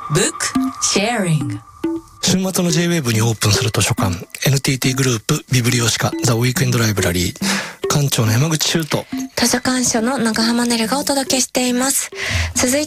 Book Sharing。 週末の J-WAVE にオープンする図書館 NTT グループビブリオシカザ・ウィークエンドライブラリー、館長の山口修斗、 図書館所の長浜ねるがお届けしています。続い